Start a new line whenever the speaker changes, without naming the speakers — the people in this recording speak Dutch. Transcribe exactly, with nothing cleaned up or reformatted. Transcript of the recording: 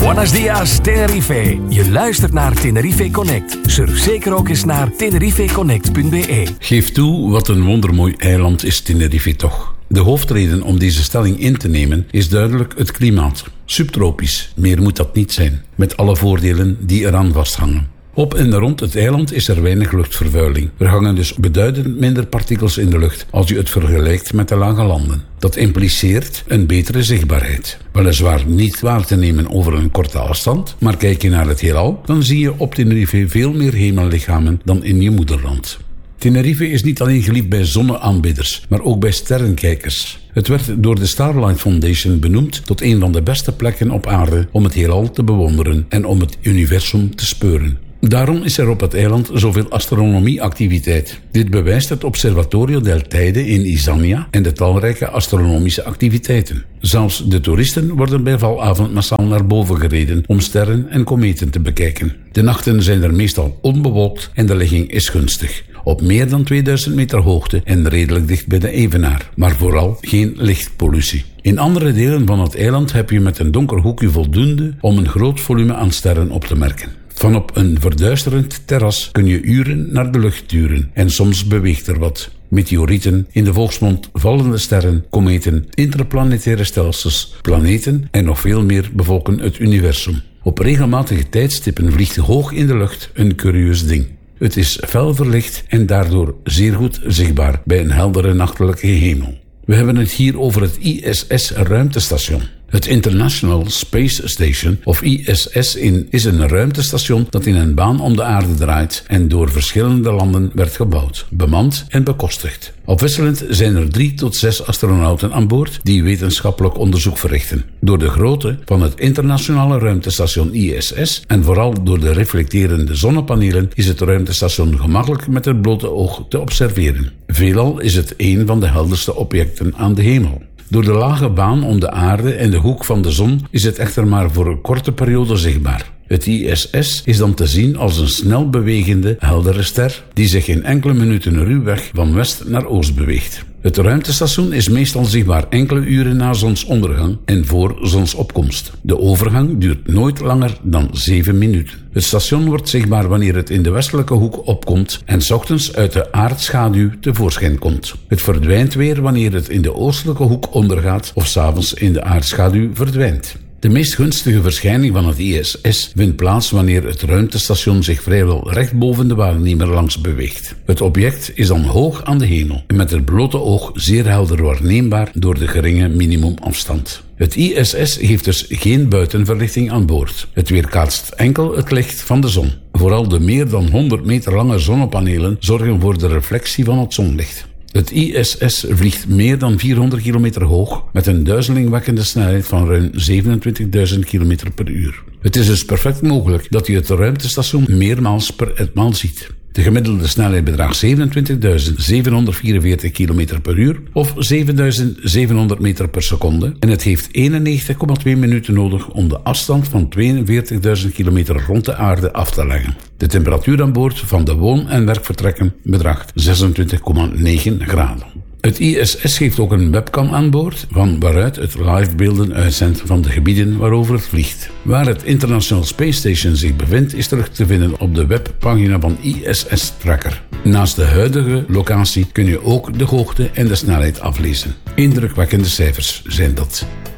Buenos dias, Tenerife. Je luistert naar Tenerife Connect. Surf zeker ook eens naar tenerife connect punt b e.
Geef toe, wat een wondermooi eiland is Tenerife toch. De hoofdreden om deze stelling in te nemen is duidelijk het klimaat. Subtropisch, meer moet dat niet zijn, met alle voordelen die eraan vasthangen. Op en rond het eiland is er weinig luchtvervuiling. Er hangen dus beduidend minder partikels in de lucht als je het vergelijkt met de lage landen. Dat impliceert een betere zichtbaarheid. Weliswaar niet waar te nemen over een korte afstand, maar kijk je naar het heelal, dan zie je op Tenerife veel meer hemellichamen dan in je moederland. Tenerife is niet alleen geliefd bij zonneaanbidders, maar ook bij sterrenkijkers. Het werd door de Starlight Foundation benoemd tot een van de beste plekken op aarde om het heelal te bewonderen en om het universum te speuren. Daarom is er op het eiland zoveel astronomieactiviteit. Dit bewijst het Observatorio del Teide in Izania en de talrijke astronomische activiteiten. Zelfs de toeristen worden bij valavond massaal naar boven gereden om sterren en kometen te bekijken. De nachten zijn er meestal onbewolkt en de ligging is gunstig. Op meer dan tweeduizend meter hoogte en redelijk dicht bij de evenaar, maar vooral geen lichtpollutie. In andere delen van het eiland heb je met een donker hoekje voldoende om een groot volume aan sterren op te merken. Van op een verduisterend terras kun je uren naar de lucht turen en soms beweegt er wat. Meteorieten, in de volksmond vallende sterren, kometen, interplanetaire stelsels, planeten en nog veel meer bevolken het universum. Op regelmatige tijdstippen vliegt hoog in de lucht een curieus ding. Het is fel verlicht en daardoor zeer goed zichtbaar bij een heldere nachtelijke hemel. We hebben het hier over het I S S-ruimtestation. Het International Space Station, of I S S, in, is een ruimtestation dat in een baan om de aarde draait en door verschillende landen werd gebouwd, bemand en bekostigd. Afwisselend zijn er drie tot zes astronauten aan boord die wetenschappelijk onderzoek verrichten. Door de grootte van het internationale ruimtestation I S S en vooral door de reflecterende zonnepanelen is het ruimtestation gemakkelijk met het blote oog te observeren. Veelal is het een van de helderste objecten aan de hemel. Door de lage baan om de aarde en de hoek van de zon is het echter maar voor een korte periode zichtbaar. Het I S S is dan te zien als een snel bewegende, heldere ster die zich in enkele minuten ruwweg van west naar oost beweegt. Het ruimtestation is meestal zichtbaar enkele uren na zonsondergang en voor zonsopkomst. De overgang duurt nooit langer dan zeven minuten. Het station wordt zichtbaar wanneer het in de westelijke hoek opkomt en 's ochtends uit de aardschaduw tevoorschijn komt. Het verdwijnt weer wanneer het in de oostelijke hoek ondergaat of 's avonds in de aardschaduw verdwijnt. De meest gunstige verschijning van het I S S vindt plaats wanneer het ruimtestation zich vrijwel recht boven de waarnemer langs beweegt. Het object is dan hoog aan de hemel en met het blote oog zeer helder waarneembaar door de geringe minimumafstand. Het I S S heeft dus geen buitenverlichting aan boord. Het weerkaatst enkel het licht van de zon. Vooral de meer dan honderd meter lange zonnepanelen zorgen voor de reflectie van het zonlicht. Het I S S vliegt meer dan vierhonderd kilometer hoog met een duizelingwekkende snelheid van ruim zevenentwintigduizend kilometer per uur. Het is dus perfect mogelijk dat je het ruimtestation meermaals per etmaal ziet. De gemiddelde snelheid bedraagt zevenentwintigduizend zevenhonderdvierenveertig kilometer per uur of zevenduizend zevenhonderd meter per seconde en het heeft eenennegentig komma twee minuten nodig om de afstand van tweeënveertigduizend kilometer rond de aarde af te leggen. De temperatuur aan boord van de woon- en werkvertrekken bedraagt zesentwintig komma negen graden. Het I S S heeft ook een webcam aan boord, van waaruit het livebeelden uitzendt van de gebieden waarover het vliegt. Waar het International Space Station zich bevindt is terug te vinden op de webpagina van I S S Tracker. Naast de huidige locatie kun je ook de hoogte en de snelheid aflezen. Indrukwekkende cijfers zijn dat.